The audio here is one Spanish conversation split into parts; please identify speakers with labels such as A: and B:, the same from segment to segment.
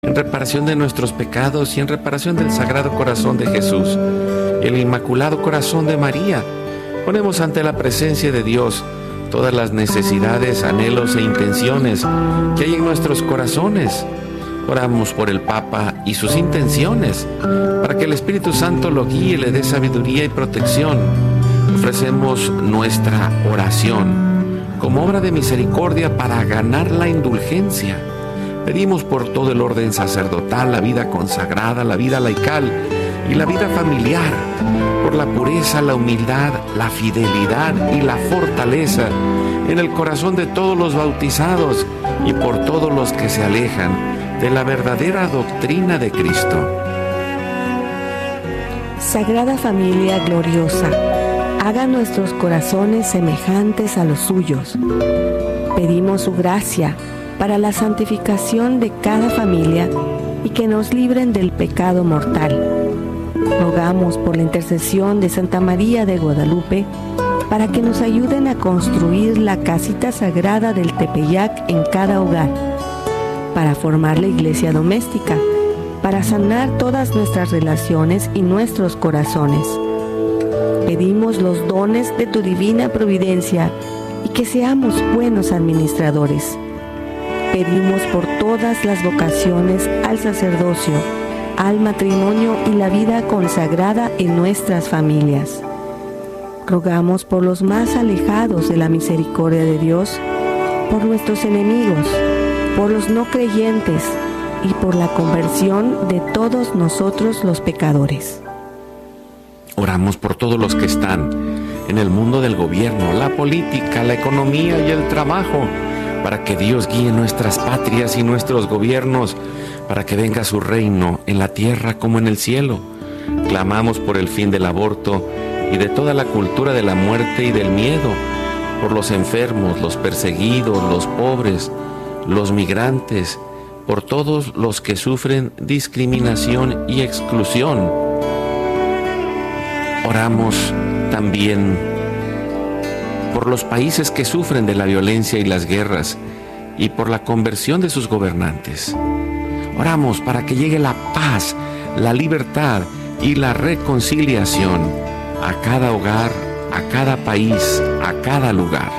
A: en reparación de nuestros pecados y en reparación del Sagrado Corazón de Jesús y el Inmaculado Corazón de María. Ponemos ante la presencia de Dios todas las necesidades, anhelos e intenciones que hay en nuestros corazones. Oramos por el Papa y sus intenciones, para que el Espíritu Santo lo guíe, le dé sabiduría y protección. Ofrecemos nuestra oración como obra de misericordia para ganar la indulgencia. Pedimos por todo el orden sacerdotal, la vida consagrada, la vida laical y la vida familiar, por la pureza, la humildad, la fidelidad y la fortaleza en el corazón de todos los bautizados y por todos los que se alejan de la verdadera doctrina de Cristo.
B: Sagrada Familia gloriosa, haga nuestros corazones semejantes a los suyos. Pedimos su gracia para la santificación de cada familia y que nos libren del pecado mortal. Rogamos por la intercesión de Santa María de Guadalupe para que nos ayuden a construir la casita sagrada del Tepeyac en cada hogar, para formar la iglesia doméstica, para sanar todas nuestras relaciones y nuestros corazones. Pedimos los dones de tu divina providencia y que seamos buenos administradores. Pedimos por todas las vocaciones al sacerdocio, al matrimonio y la vida consagrada en nuestras familias. Rogamos por los más alejados de la misericordia de Dios, por nuestros enemigos, por los no creyentes y por la conversión de todos nosotros los pecadores.
A: Oramos por todos los que están en el mundo del gobierno, la política, la economía y el trabajo, para que Dios guíe nuestras patrias y nuestros gobiernos, para que venga su reino en la tierra como en el cielo. Clamamos por el fin del aborto y de toda la cultura de la muerte y del miedo, por los enfermos, los perseguidos, los pobres, los migrantes, por todos los que sufren discriminación y exclusión. Oramos también por los países que sufren de la violencia y las guerras y por la conversión de sus gobernantes. Oramos para que llegue la paz, la libertad y la reconciliación a cada hogar, a cada país, a cada lugar.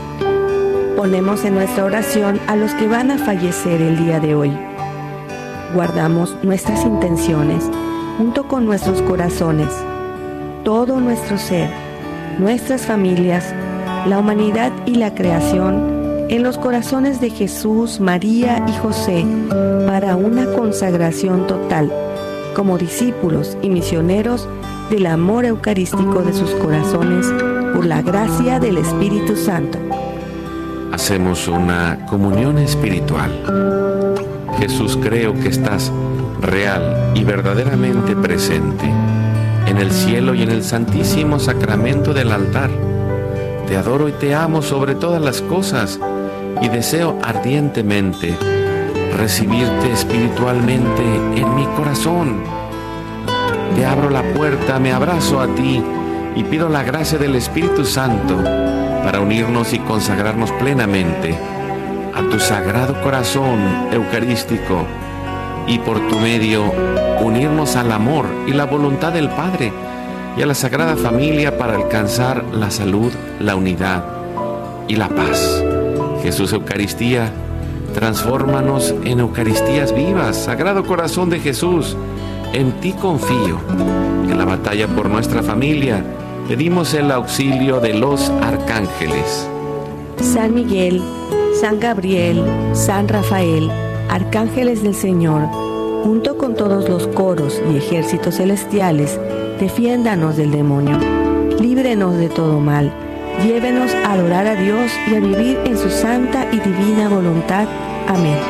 B: Ponemos en nuestra oración a los que van a fallecer el día de hoy. Guardamos nuestras intenciones junto con nuestros corazones, todo nuestro ser, nuestras familias, la humanidad y la creación en los corazones de Jesús, María y José para una consagración total como discípulos y misioneros del amor eucarístico de sus corazones por la gracia del Espíritu Santo.
A: Hacemos una comunión espiritual. Jesús, creo que estás real y verdaderamente presente en el cielo y en el santísimo sacramento del altar. Te adoro y te amo sobre todas las cosas y deseo ardientemente recibirte espiritualmente en mi corazón. Te abro la puerta, me abrazo a ti y pido la gracia del Espíritu Santo para unirnos y consagrarnos plenamente a tu sagrado corazón eucarístico y por tu medio unirnos al amor y la voluntad del Padre y a la Sagrada Familia para alcanzar la salud, la unidad y la paz. Jesús Eucaristía, transfórmanos en Eucaristías vivas. Sagrado Corazón de Jesús, en ti confío. En la batalla por nuestra familia pedimos el auxilio de los arcángeles.
B: San Miguel, San Gabriel, San Rafael, arcángeles del Señor, junto con todos los coros y ejércitos celestiales, defiéndanos del demonio, líbrenos de todo mal, llévenos a adorar a Dios y a vivir en su santa y divina voluntad. Amén.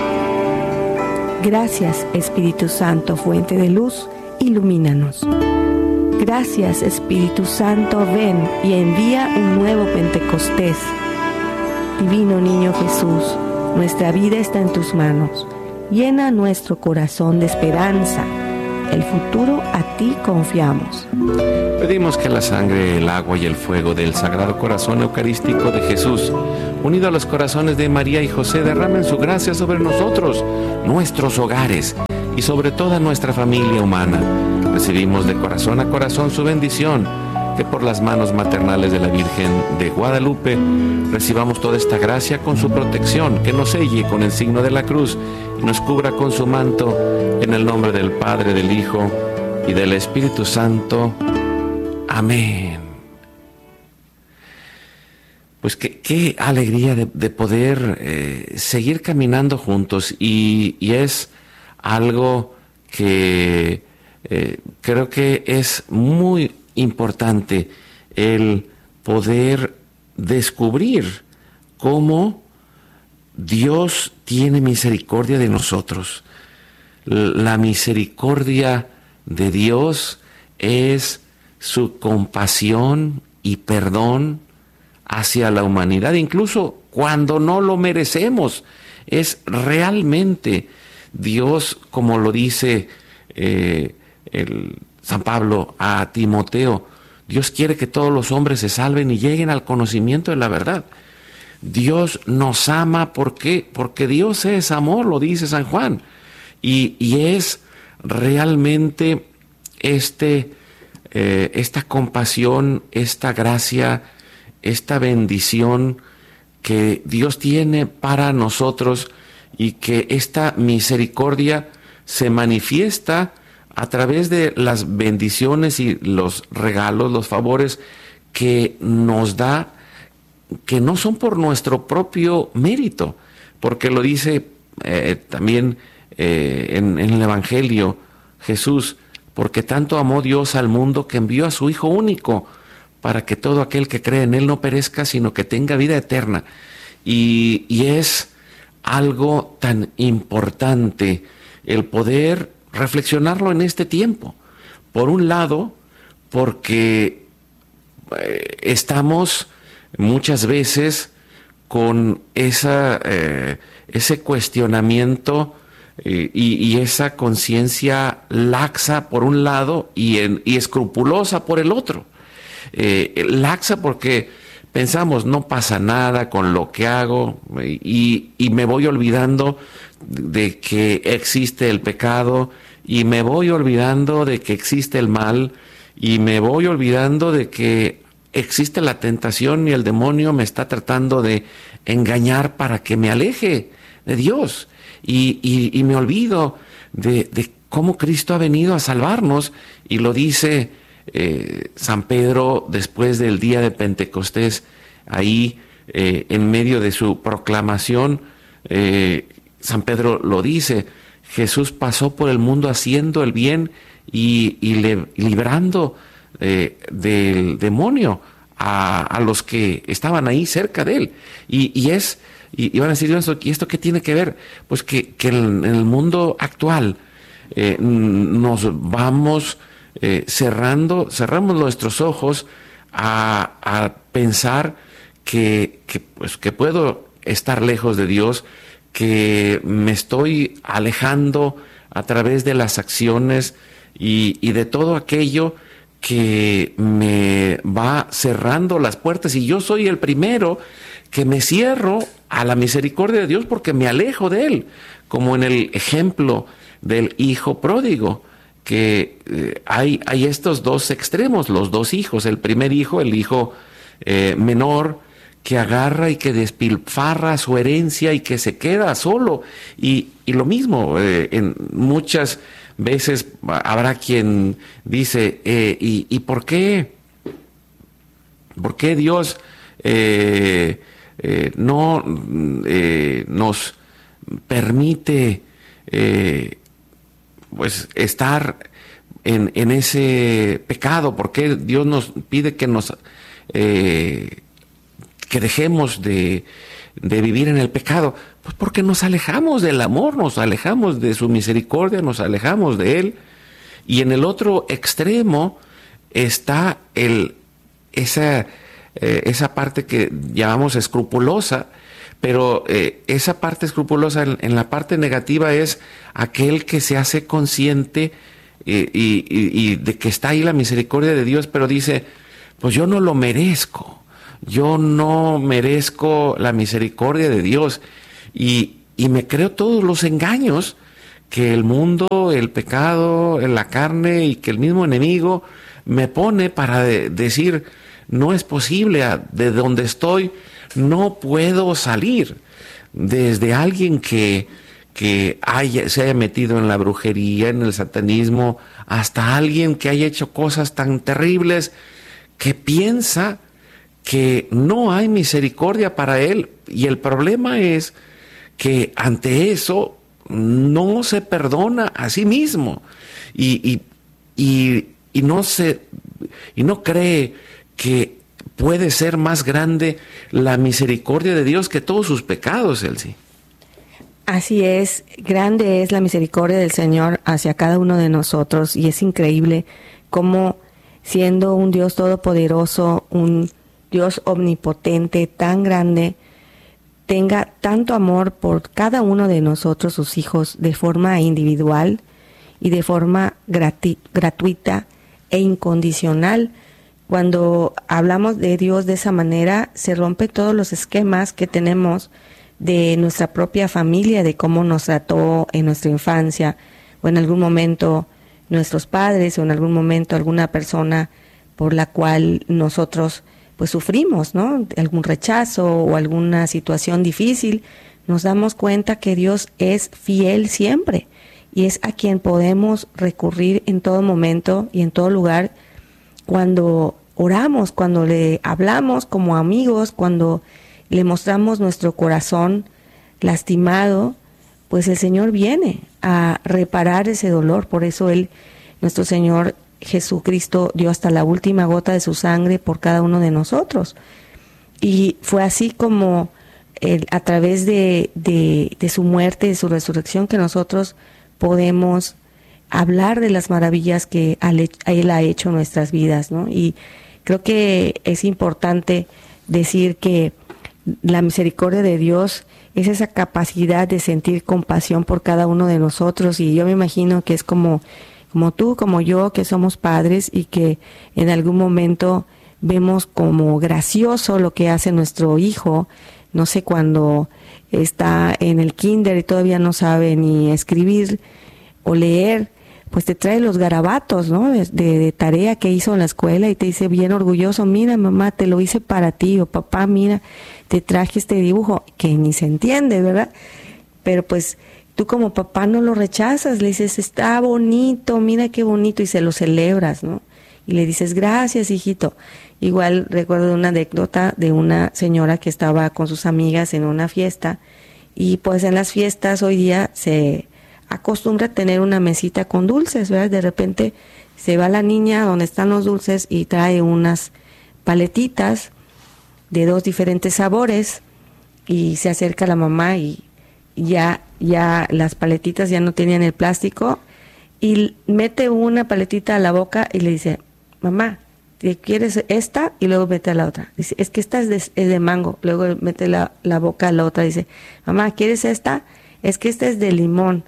B: Gracias, Espíritu Santo, fuente de luz, ilumínanos. Gracias, Espíritu Santo, ven y envía un nuevo Pentecostés. Divino Niño Jesús, nuestra vida está en tus manos. Llena nuestro corazón de esperanza. El futuro a ti confiamos.
A: Pedimos que la sangre, el agua y el fuego del Sagrado Corazón Eucarístico de Jesús unido a los corazones de María y José, derramen su gracia sobre nosotros, nuestros hogares y sobre toda nuestra familia humana. Recibimos de corazón a corazón su bendición, que por las manos maternales de la Virgen de Guadalupe recibamos toda esta gracia con su protección, que nos selle con el signo de la cruz y nos cubra con su manto, en el nombre del Padre, del Hijo y del Espíritu Santo. Amén. Pues qué alegría de poder seguir caminando juntos, y es algo que creo que es muy importante, el poder descubrir cómo Dios tiene misericordia de nosotros. La misericordia de Dios es su compasión y perdón hacia la humanidad, incluso cuando no lo merecemos. Es realmente Dios, como lo dice San Pablo a Timoteo, Dios quiere que todos los hombres se salven y lleguen al conocimiento de la verdad. Dios nos ama, ¿por qué? Porque Dios es amor, lo dice San Juan. Y es realmente esta compasión, esta gracia, esta bendición que Dios tiene para nosotros, y que esta misericordia se manifiesta a través de las bendiciones y los regalos, los favores que nos da, que no son por nuestro propio mérito, porque lo dice también en el Evangelio Jesús, porque tanto amó Dios al mundo que envió a su Hijo único, para que todo aquel que cree en Él no perezca, sino que tenga vida eterna. Y es algo tan importante el poder reflexionarlo en este tiempo. Por un lado, porque estamos muchas veces con ese cuestionamiento y esa conciencia laxa por un lado y escrupulosa por el otro. Laxa porque pensamos, no pasa nada con lo que hago, y me voy olvidando de que existe el pecado, y me voy olvidando de que existe el mal, y me voy olvidando de que existe la tentación y el demonio me está tratando de engañar para que me aleje de Dios, y me olvido de cómo Cristo ha venido a salvarnos, y lo dice San Pedro después del día de Pentecostés, ahí en medio de su proclamación. San Pedro lo dice: Jesús pasó por el mundo haciendo el bien y librando del demonio a los que estaban ahí cerca de él. Y van a decir, ¿y esto qué tiene que ver? Pues que en el mundo actual nos vamos cerramos nuestros ojos a pensar que puedo estar lejos de Dios, que me estoy alejando a través de las acciones y de todo aquello que me va cerrando las puertas, y yo soy el primero que me cierro a la misericordia de Dios porque me alejo de Él, como en el ejemplo del hijo pródigo, que hay estos dos extremos, los dos hijos. El primer hijo, el hijo menor, que agarra y que despilfarra su herencia y que se queda solo. Y lo mismo, en muchas veces habrá quien dice, ¿y por qué? ¿Por qué Dios no nos permite pues estar en ese pecado? ¿Por qué Dios nos pide que que dejemos de vivir en el pecado? Pues porque nos alejamos del amor, nos alejamos de su misericordia, nos alejamos de Él. Y en el otro extremo está esa parte que llamamos escrupulosa, pero esa parte escrupulosa en la parte negativa es aquel que se hace consciente y de que está ahí la misericordia de Dios, pero dice, pues yo no lo merezco, yo no merezco la misericordia de Dios, y me creo todos los engaños que el mundo, el pecado, la carne y que el mismo enemigo me pone para decir, no es posible, de donde estoy no puedo salir. Desde alguien que se haya metido en la brujería, en el satanismo, hasta alguien que haya hecho cosas tan terribles que piensa que no hay misericordia para él. Y el problema es que ante eso no se perdona a sí mismo y no cree que puede ser más grande la misericordia de Dios que todos sus pecados, Elsie.
B: Así es, grande es la misericordia del Señor hacia cada uno de nosotros, y es increíble cómo, siendo un Dios todopoderoso, un Dios omnipotente, tan grande, tenga tanto amor por cada uno de nosotros, sus hijos, de forma individual y de forma gratuita e incondicional. Cuando hablamos de Dios de esa manera, se rompen todos los esquemas que tenemos de nuestra propia familia, de cómo nos trató en nuestra infancia, o en algún momento nuestros padres, o en algún momento alguna persona por la cual nosotros pues sufrimos, ¿no? Algún rechazo o alguna situación difícil. Nos damos cuenta que Dios es fiel siempre, y es a quien podemos recurrir en todo momento y en todo lugar, cuando oramos, cuando le hablamos como amigos, cuando le mostramos nuestro corazón lastimado, pues el Señor viene a reparar ese dolor. Por eso nuestro Señor Jesucristo, dio hasta la última gota de su sangre por cada uno de nosotros. Y fue así como a través de su muerte, de su resurrección, que nosotros podemos hablar de las maravillas que Él ha hecho en nuestras vidas, ¿no? Y creo que es importante decir que la misericordia de Dios es esa capacidad de sentir compasión por cada uno de nosotros, y yo me imagino que es como tú, como yo, que somos padres y que en algún momento vemos como gracioso lo que hace nuestro hijo, no sé, cuando está en el kinder y todavía no sabe ni escribir o leer, pues te trae los garabatos, ¿no? De tarea que hizo en la escuela, y te dice bien orgulloso, mira mamá, te lo hice para ti, o papá, mira, te traje este dibujo, que ni se entiende, ¿verdad? Pero pues tú como papá no lo rechazas, le dices, está bonito, mira qué bonito, y se lo celebras, ¿no? Y le dices, gracias, hijito. Igual recuerdo una anécdota de una señora que estaba con sus amigas en una fiesta, y pues en las fiestas hoy día se acostumbra a tener una mesita con dulces, ¿verdad? De repente se va la niña donde están los dulces y trae unas paletitas de 2 diferentes sabores, y se acerca la mamá y ya las paletitas ya no tenían el plástico, y mete una paletita a la boca y le dice, mamá, ¿quieres esta? Y luego mete a la otra. Dice, es que esta es de mango. Luego mete la boca a la otra. Dice, mamá, ¿quieres esta? Es que esta es de limón.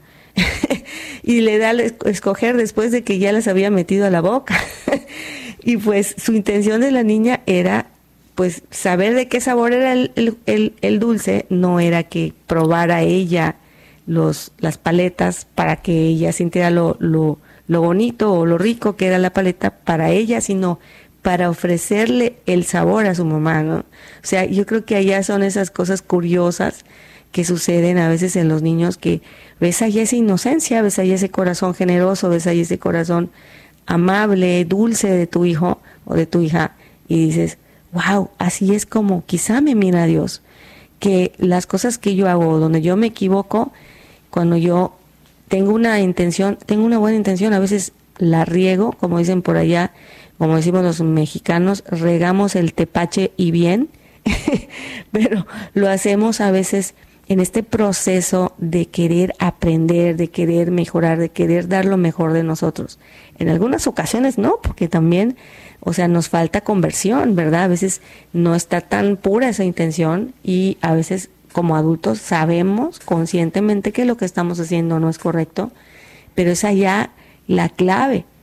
B: Y le da a escoger después de que ya las había metido a la boca. Y pues su intención de la niña era pues saber de qué sabor era el dulce, no era que probara ella las paletas para que ella sintiera lo bonito o lo rico que era la paleta para ella, sino para ofrecerle el sabor a su mamá, ¿no? O sea, yo creo que allá son esas cosas curiosas que suceden a veces en los niños, que ves ahí esa inocencia, ves ahí ese corazón generoso, ves ahí ese corazón amable, dulce de tu hijo o de tu hija, y dices, wow, así es como quizá me mira Dios, que las cosas que yo hago, donde yo me equivoco, cuando yo tengo una buena intención, a veces la riego, como dicen por allá, como decimos los mexicanos, regamos el tepache y bien, pero lo hacemos a veces en este proceso de querer aprender, de querer mejorar, de querer dar lo mejor de nosotros. En algunas ocasiones no, porque también, o sea, nos falta conversión, ¿verdad? A veces no está tan pura esa intención, y a veces como adultos sabemos conscientemente que lo que estamos haciendo no es correcto, pero es allá la clave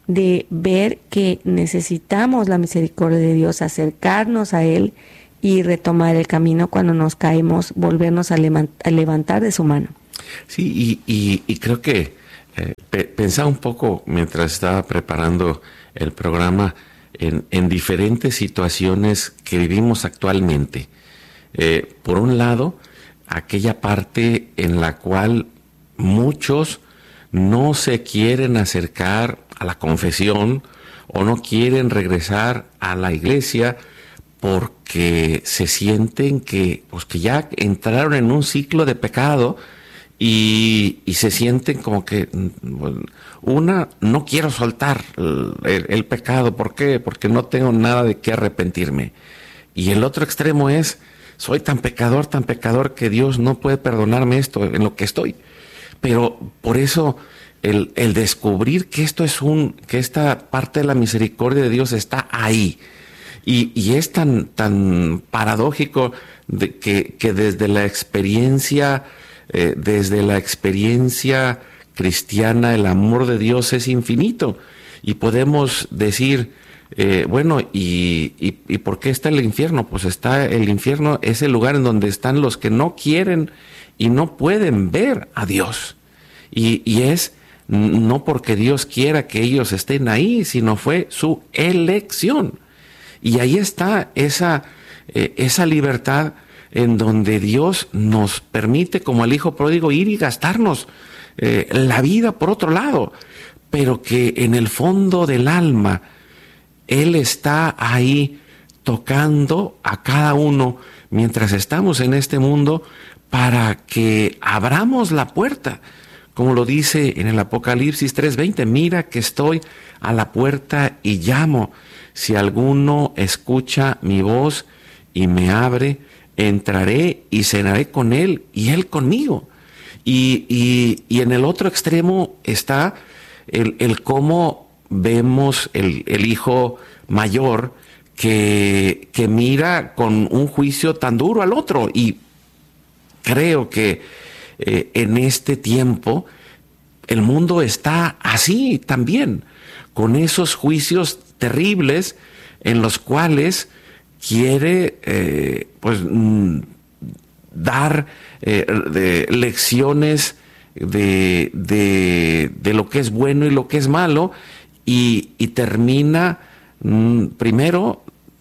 B: de ver que necesitamos la misericordia de Dios, acercarnos a Él y retomar el camino cuando nos caemos, volvernos a levantar de su mano.
A: Sí, y creo que pensaba un poco mientras estaba preparando el programa en diferentes situaciones que vivimos actualmente. Por un lado, aquella parte en la cual muchos no se quieren acercar a la confesión o no quieren regresar a la iglesia porque se sienten que ya entraron en un ciclo de pecado y se sienten como que no quiero soltar el pecado. ¿Por qué? Porque no tengo nada de qué arrepentirme. Y el otro extremo es, soy tan pecador que Dios no puede perdonarme esto en lo que estoy. Pero por eso el descubrir que que esta parte de la misericordia de Dios está ahí. Y es tan paradójico que desde la experiencia cristiana, el amor de Dios es infinito. Y podemos decir, ¿y por qué está el infierno? Pues el infierno es el lugar en donde están los que no quieren y no pueden ver a Dios. Y es no porque Dios quiera que ellos estén ahí, sino fue su elección. Y ahí está esa libertad en donde Dios nos permite, como el hijo pródigo, ir y gastarnos la vida por otro lado, pero que en el fondo del alma Él está ahí tocando a cada uno mientras estamos en este mundo para que abramos la puerta, como lo dice en el Apocalipsis 3:20, mira que estoy a la puerta y llamo. Si alguno escucha mi voz y me abre, entraré y cenaré con él y él conmigo. Y en el otro extremo está el cómo vemos el hijo mayor que mira con un juicio tan duro al otro. Y creo que en este tiempo el mundo está así también, con esos juicios terribles en los cuales quiere dar lecciones de lo que es bueno y lo que es malo, y termina primero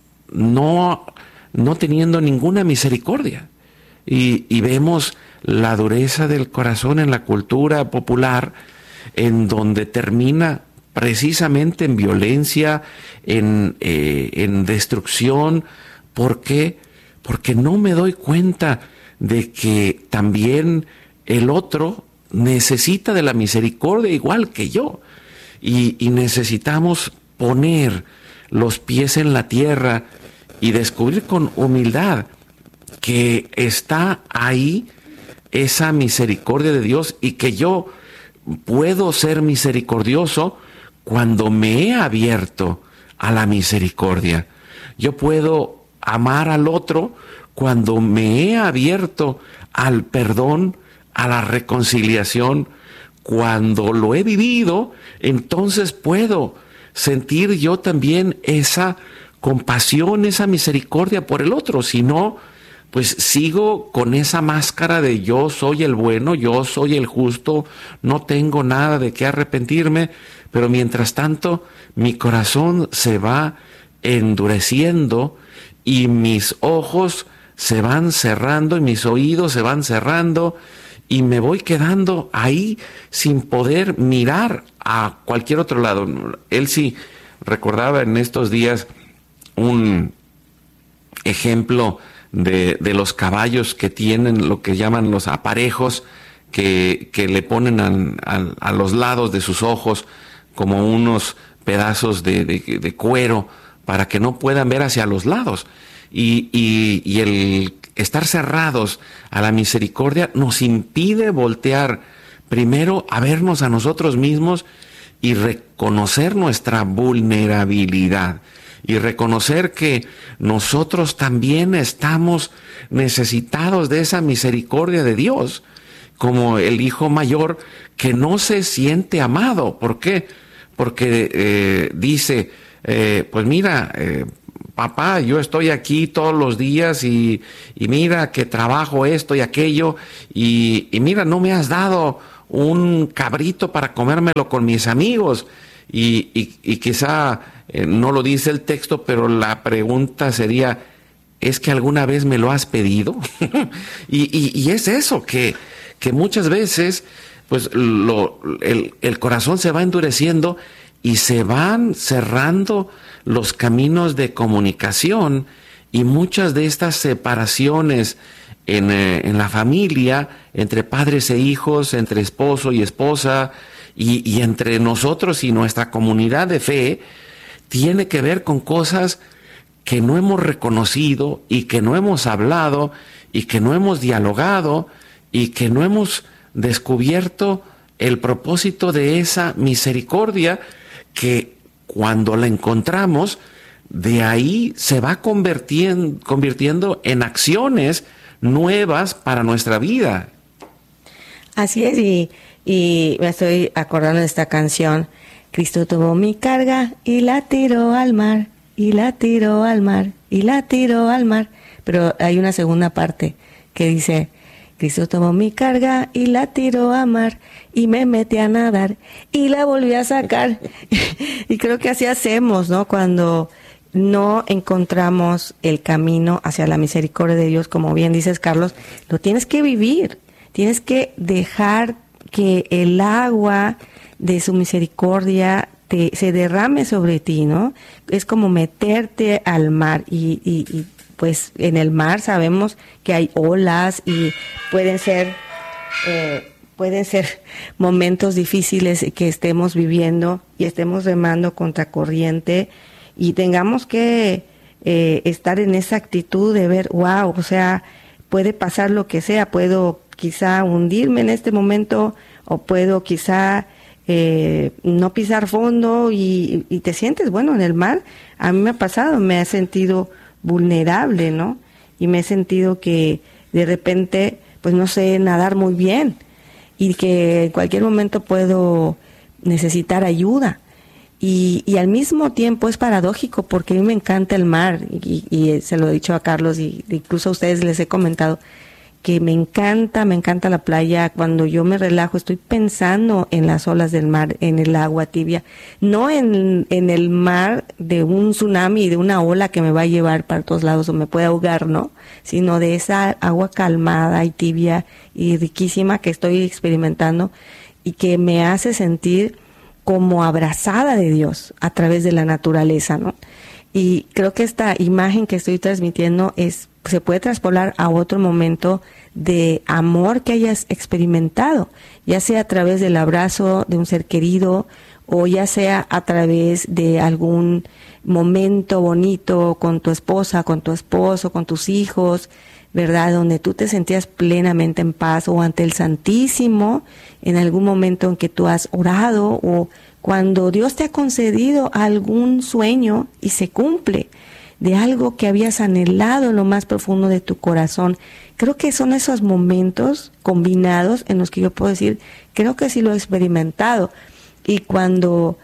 A: no teniendo ninguna misericordia. Y vemos la dureza del corazón en la cultura popular, en donde termina precisamente en violencia, en destrucción. ¿Por qué? Porque no me doy cuenta de que también el otro necesita de la misericordia igual que yo. Y necesitamos poner los pies en la tierra y descubrir con humildad que está ahí esa misericordia de Dios, y que yo puedo ser misericordioso cuando me he abierto a la misericordia. Yo puedo amar al otro cuando me he abierto al perdón, a la reconciliación. Cuando lo he vivido, entonces puedo sentir yo también esa compasión, esa misericordia por el otro. Si no, pues sigo con esa máscara de yo soy el bueno, yo soy el justo, no tengo nada de qué arrepentirme, pero mientras tanto mi corazón se va endureciendo y mis ojos se van cerrando y mis oídos se van cerrando, y me voy quedando ahí sin poder mirar a cualquier otro lado. Él sí recordaba en estos días un ejemplo de los caballos que tienen lo que llaman los aparejos, que le ponen a los lados de sus ojos como unos pedazos de cuero para que no puedan ver hacia los lados. Y el estar cerrados a la misericordia nos impide voltear primero a vernos a nosotros mismos y reconocer nuestra vulnerabilidad, y reconocer que nosotros también estamos necesitados de esa misericordia de Dios, como el hijo mayor que no se siente amado. ¿Por qué? porque dice, pues mira, papá, yo estoy aquí todos los días y mira que trabajo esto y aquello y mira, no me has dado un cabrito para comérmelo con mis amigos. Y quizá no lo dice el texto, pero la pregunta sería, ¿es que alguna vez me lo has pedido? y es eso, que muchas veces pues el corazón se va endureciendo y se van cerrando los caminos de comunicación, y muchas de estas separaciones en la familia, entre padres e hijos, entre esposo y esposa, y entre nosotros y nuestra comunidad de fe, tiene que ver con cosas que no hemos reconocido y que no hemos hablado y que no hemos dialogado y que no hemos descubierto el propósito de esa misericordia que cuando la encontramos, de ahí se va convirtiendo en acciones nuevas para nuestra vida.
B: Así es, y me estoy acordando de esta canción. Cristo tomó mi carga y la tiró al mar, y la tiró al mar, y la tiró al mar. Pero hay una segunda parte que dice, Cristo tomó mi carga y la tiró a mar, y me metí a nadar y la volví a sacar. Y creo que así hacemos, ¿no? Cuando no encontramos el camino hacia la misericordia de Dios, como bien dices, Carlos, lo tienes que vivir, tienes que dejar que el agua de su misericordia se derrame sobre ti, ¿no? Es como meterte al mar y pues en el mar sabemos que hay olas y pueden ser momentos difíciles que estemos viviendo y estemos remando contra corriente y tengamos que estar en esa actitud de ver, wow, o sea, puede pasar lo que sea, puedo quizá hundirme en este momento o puedo quizá no pisar fondo y te sientes, bueno, en el mar. A mí me ha pasado, me he sentido vulnerable, ¿no? Y me he sentido que de repente, pues no sé nadar muy bien y que en cualquier momento puedo necesitar ayuda. Y al mismo tiempo es paradójico porque a mí me encanta el mar y se lo he dicho a Carlos y incluso a ustedes les he comentado que me encanta la playa. Cuando yo me relajo estoy pensando en las olas del mar, en el agua tibia, no en el mar de un tsunami, de una ola que me va a llevar para todos lados o me puede ahogar, ¿no? Sino de esa agua calmada y tibia y riquísima que estoy experimentando y que me hace sentir como abrazada de Dios a través de la naturaleza, ¿no? Y creo que esta imagen que estoy transmitiendo se puede traspolar a otro momento de amor que hayas experimentado, ya sea a través del abrazo de un ser querido o ya sea a través de algún momento bonito con tu esposa, con tu esposo, con tus hijos, ¿verdad? Donde tú te sentías plenamente en paz, o ante el Santísimo en algún momento en que tú has orado, o cuando Dios te ha concedido algún sueño y se cumple de algo que habías anhelado en lo más profundo de tu corazón. Creo que son esos momentos combinados en los que yo puedo decir, creo que sí lo he experimentado. Y cuando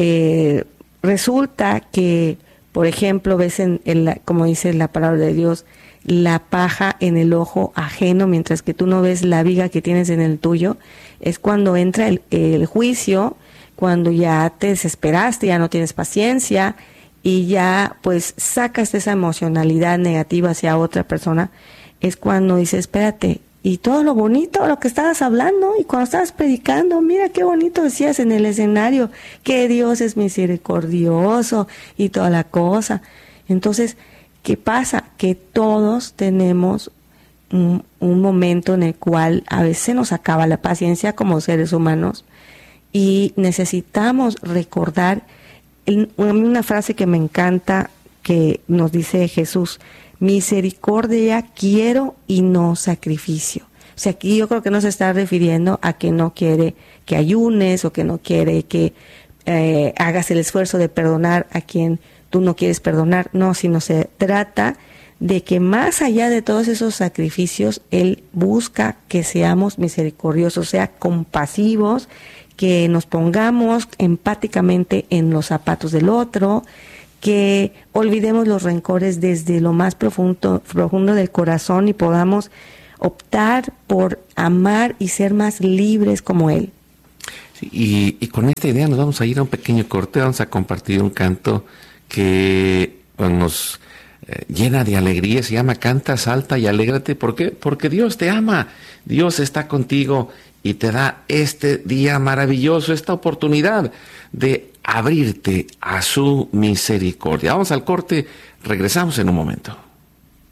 B: resulta que, por ejemplo, ves como dice la palabra de Dios, la paja en el ojo ajeno, mientras que tú no ves la viga que tienes en el tuyo, es cuando entra el juicio, cuando ya te desesperaste, ya no tienes paciencia y ya pues sacas esa emocionalidad negativa hacia otra persona, es cuando dices, espérate, y todo lo bonito, lo que estabas hablando y cuando estabas predicando, mira qué bonito decías en el escenario, que Dios es misericordioso y toda la cosa. Entonces, ¿qué pasa? Que todos tenemos un momento en el cual a veces nos acaba la paciencia como seres humanos y necesitamos recordar una frase que me encanta que nos dice Jesús: misericordia quiero y no sacrificio. O sea, aquí yo creo que no se está refiriendo a que no quiere que ayunes o que no quiere que hagas el esfuerzo de perdonar a quien tú no quieres perdonar, no, sino se trata de que más allá de todos esos sacrificios, Él busca que seamos misericordiosos, o sea, compasivos, que nos pongamos empáticamente en los zapatos del otro, que olvidemos los rencores desde lo más profundo del corazón y podamos optar por amar y ser más libres como Él.
A: Sí, y con esta idea nos vamos a ir a un pequeño corte, vamos a compartir un canto que nos llena de alegría, se llama Canta, salta y alégrate. ¿Por qué? Porque Dios te ama, Dios está contigo y te da este día maravilloso, esta oportunidad de abrirte a su misericordia. Vamos al corte, regresamos en un momento.